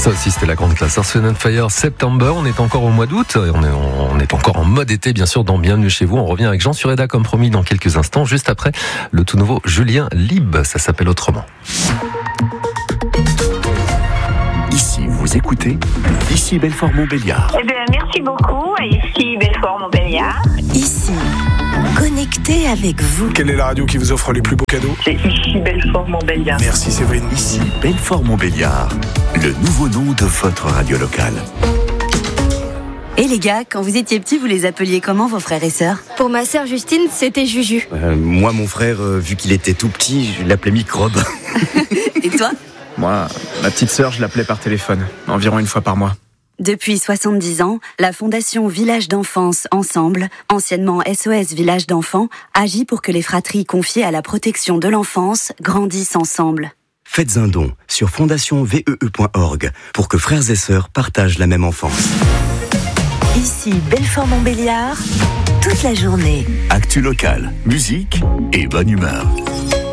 Ça aussi, c'était la grande classe. Earth, Wind & Fire, September. On est encore au mois d'août. On est encore en mode été, bien sûr, dans Bienvenue chez vous. On revient avec Jean Sureda, comme promis, dans quelques instants, juste après le tout nouveau Julien Lieb. Ça s'appelle autrement. Ici, vous écoutez Ici Belfort-Montbéliard. Eh bien, merci beaucoup. Ici Belfort-Montbéliard. Ici, connecté avec vous. Quelle est la radio qui vous offre les plus beaux cadeaux? C'est ici Belfort-Montbéliard. Merci Séverine. Ici Belfort-Montbéliard, le nouveau nom de votre radio locale. Et les gars, quand vous étiez petits, vous les appeliez comment, vos frères et sœurs? Pour ma sœur Justine, c'était Juju. Moi, mon frère, vu qu'il était tout petit, je l'appelais Microbe. Et toi? Moi, ma petite sœur, je l'appelais par téléphone, environ une fois par mois. Depuis 70 ans, la Fondation Village d'Enfance Ensemble, anciennement SOS Village d'Enfants, agit pour que les fratries confiées à la protection de l'enfance grandissent ensemble. Faites un don sur fondationsvee.org pour que frères et sœurs partagent la même enfance. Ici Belfort-Montbéliard, toute la journée. Actu locale, musique et bonne humeur.